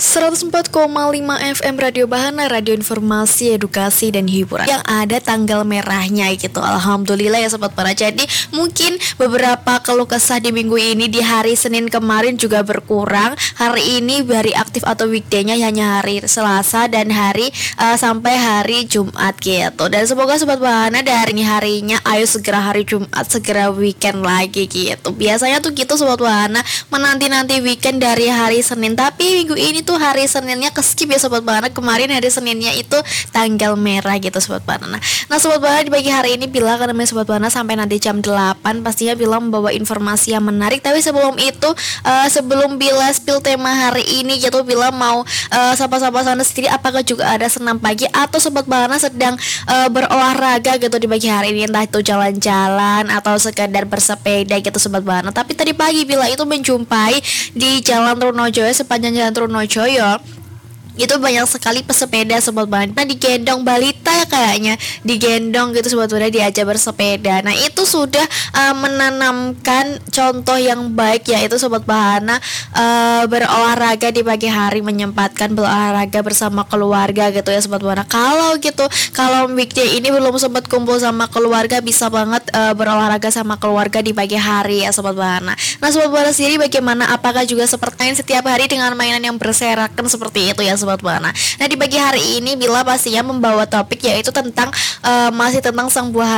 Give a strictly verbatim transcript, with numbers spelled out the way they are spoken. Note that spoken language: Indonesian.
seratus empat koma lima F M Radio Bahana, radio informasi, edukasi, dan hiburan yang ada tanggal merahnya gitu. Alhamdulillah ya Sobat Bahana. Jadi mungkin beberapa keluh kesah di minggu ini, di hari Senin kemarin juga berkurang. Hari ini hari aktif atau weekday-nya hanya hari Selasa dan hari uh, sampai hari Jumat gitu. Dan semoga Sobat Bahana dari harinya ayo segera hari Jumat, segera weekend lagi gitu. Biasanya tuh gitu Sobat Bahana, menanti-nanti weekend dari hari Senin, tapi minggu ini tuh hari Seninnya keskip ya Sobat Bahana. Kemarin hari Seninnya itu tanggal merah gitu Sobat Bahana. Nah Sobat Bahana, di pagi hari ini Bila akan nemenin Sobat Bahana sampai nanti jam delapan. Pastinya Bila membawa informasi yang menarik. Tapi sebelum itu, uh, sebelum Bila spill tema hari ini gitu, Bila mau uh, sapa-sapa sana sendiri. Apakah juga ada senam pagi atau Sobat Bahana sedang uh, berolahraga gitu di pagi hari ini, entah itu jalan-jalan atau sekadar bersepeda gitu Sobat Bahana. Tapi tadi pagi Bila itu menjumpai di Jalan Trunojoyo, sepanjang Jalan Trunojoyo itu banyak sekali pesepeda Sobat Bahana. Nah digendong balita ya, kayaknya digendong gitu Sobat Bahana, diajak bersepeda. Nah itu sudah uh, menanamkan contoh yang baik, yaitu Sobat Bahana uh, berolahraga di pagi hari, menyempatkan berolahraga bersama keluarga gitu ya Sobat Bahana. Kalau gitu, kalau weekday ini belum sempat kumpul sama keluarga, bisa banget uh, berolahraga sama keluarga di pagi hari ya Sobat Bahana. Nah Sobat Bahana sendiri bagaimana? Apakah juga seperti setiap hari dengan mainan yang berserakan seperti itu ya Sobat Bahana? Nah di pagi hari ini Bila pastinya membawa topik yaitu tentang uh, masih tentang sang buah